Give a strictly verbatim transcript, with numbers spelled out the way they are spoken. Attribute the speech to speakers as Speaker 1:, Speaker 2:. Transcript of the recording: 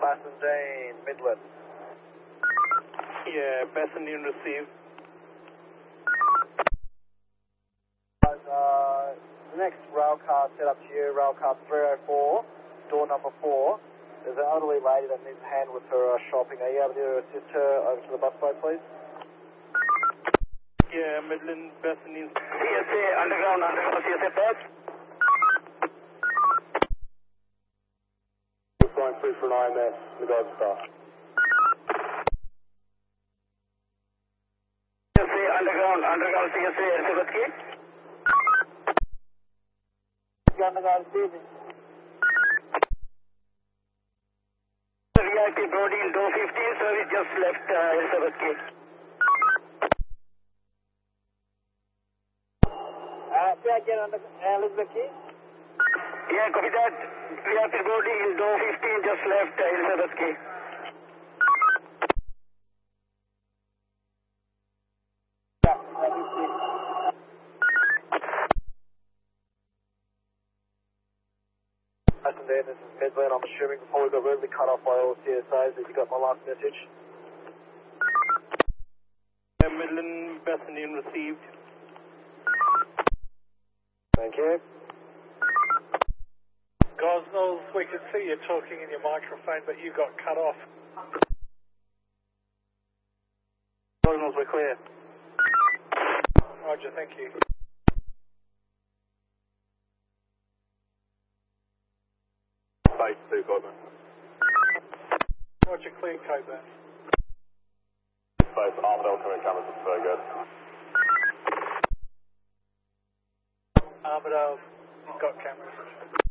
Speaker 1: Bassendean, Midland.
Speaker 2: Yeah, Bassendean received.
Speaker 1: Guys, uh, the next rail car set up to you, rail car three oh four, door number four. There's an elderly lady that needs a hand with her uh, shopping. Are you able to assist her over to the bus boat, please?
Speaker 2: Yeah, Midland, Bassendean.
Speaker 3: C S A, underground, underground, C S A bus.
Speaker 1: Going through for an I M S, the guard star.
Speaker 3: C S A, underground, underground, C S A, Elizabeth Key.
Speaker 1: Underground, Stephen.
Speaker 3: V I P boarding, door fifteen, service just left uh, Elizabeth Key.
Speaker 1: Uh, can I get on the uh, Elizabeth Key?
Speaker 3: Yeah, copy that. V I P boarding in door fifteen, just left uh, Elizabeth Key.
Speaker 1: Yeah, let me see. Bassendean, this is Midland. I'm assuming before we got rudely cut off by all C S As that you got my last message.
Speaker 2: Yeah, Midland, Bassendean received.
Speaker 1: Thank you.
Speaker 4: Gosnells, we could see you talking in your microphone, but you got cut off.
Speaker 1: Signals, we're clear.
Speaker 4: Roger, thank you.
Speaker 1: Base two, Godman.
Speaker 4: Roger, clear, Coburn.
Speaker 1: Base Armadale coming cameras at Fergus.
Speaker 4: Armadale, got cameras.